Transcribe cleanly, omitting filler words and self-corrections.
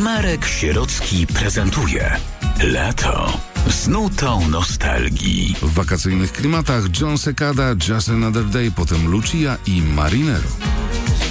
Marek Sierocki prezentuje Lato z nutą nostalgii. W wakacyjnych klimatach John Cicada, Just Another Day, potem Lucia i Marinero.